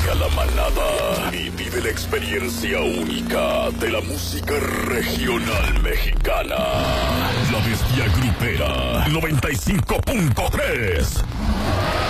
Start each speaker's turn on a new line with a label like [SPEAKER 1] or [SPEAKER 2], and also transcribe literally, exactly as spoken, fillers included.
[SPEAKER 1] Sigue a la manada y vive la experiencia única de la música regional mexicana. La Bestia Grupera noventa y cinco punto tres.